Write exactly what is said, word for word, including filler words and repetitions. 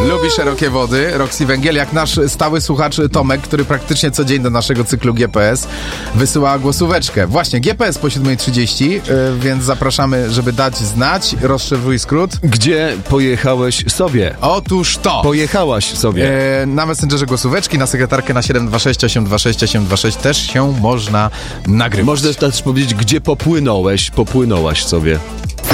Lubi szerokie wody, Roxy Węgiel, jak nasz stały słuchacz Tomek, który praktycznie co dzień do naszego cyklu G P S wysyła głosóweczkę. Właśnie, G P S po siódma trzydzieści, yy, więc zapraszamy, żeby dać znać. Rozszerzuj skrót. Gdzie pojechałeś sobie? Otóż to. Pojechałaś sobie. Yy, na Messengerze głosóweczki, na sekretarkę na siedem dwa sześć osiem dwa sześć osiem dwa sześć też się można nagrywać. Można też powiedzieć, gdzie popłynąłeś, popłynąłaś sobie.